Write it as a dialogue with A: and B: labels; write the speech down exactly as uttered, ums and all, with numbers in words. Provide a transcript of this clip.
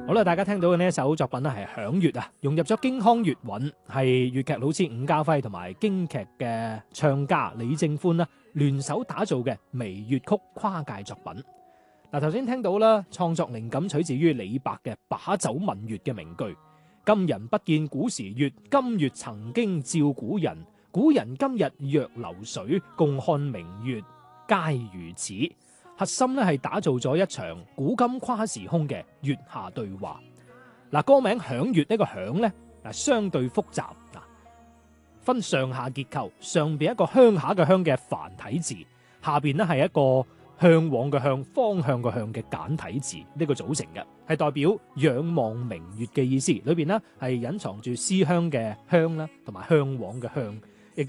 A: 好啦，大家聽到嘅呢一首作品咧係響粵啊，融入咗京腔粵韻，係粵劇老師伍家輝同埋京劇嘅唱家李正歡啦聯手打造嘅微粵曲跨界作品。嗱，頭先聽到啦，創作靈感取自於李白嘅把酒問月嘅名句：今人不見古時月，今月曾經照古人。古人今日若流水，共看明月皆如此。核心咧係打造咗一場古今跨時空嘅月下對話。嗱，歌名響粵呢個響咧，嗱相對複雜，嗱分上下結構，上邊一個鄉下嘅鄉嘅繁體字，下邊咧係一個向往嘅向、方向嘅向嘅簡體字，呢個組成嘅，係代表仰望明月嘅意思。裏邊咧係隱藏住思鄉嘅鄉啦，同埋向往嘅向。